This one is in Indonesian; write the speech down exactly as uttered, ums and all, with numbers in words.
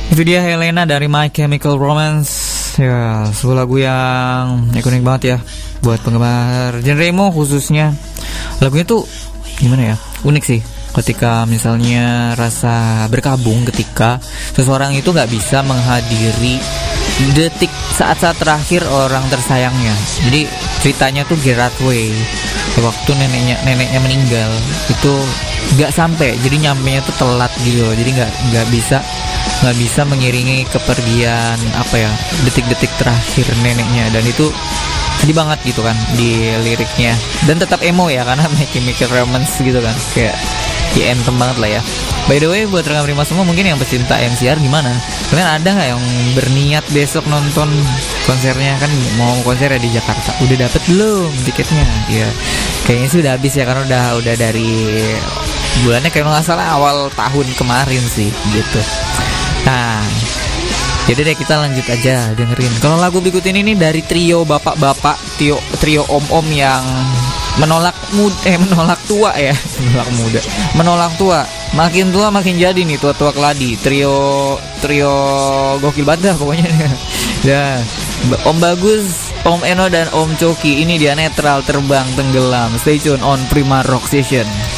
Itu dia Helena dari My Chemical Romance. Ya, sebuah lagu yang ikonik banget ya buat penggemar genre emo khususnya. Lagunya tuh gimana ya, unik sih. Ketika misalnya rasa berkabung ketika seseorang itu gak bisa menghadiri detik saat-saat terakhir orang tersayangnya. Jadi ceritanya tuh Gerard Way, waktu neneknya neneknya meninggal itu nggak sampai, jadi nyampenya tuh telat gitu loh. Jadi nggak nggak bisa nggak bisa mengiringi kepergian apa ya detik-detik terakhir neneknya, dan itu sedih banget gitu kan di liriknya, dan tetap emo ya karena My Chemical Romance gitu kan, kayak di anthem banget lah ya. By the way, buat rekan prima semua mungkin yang pecinta M C R gimana? Kalian ada nggak yang berniat besok nonton konsernya? Kan mau konser ya di Jakarta. Udah dapet belum tiketnya? Ya, kayaknya sih udah habis ya, karena udah udah dari bulannya kayak nggak salah awal tahun kemarin sih gitu. Nah, jadi deh kita lanjut aja dengerin. Kalau lagu berikut ini nih dari trio bapak-bapak, trio trio om-om yang menolak muda, eh menolak tua ya, menolak muda, menolak tua, makin tua makin jadi nih tua-tua keladi. Trio trio gokil banget dah pokoknya. Ya, Om Bagus, Om Eno dan Om Coki, ini dia Netral Terbang Tenggelam. Stay tune on Prima Rock Session.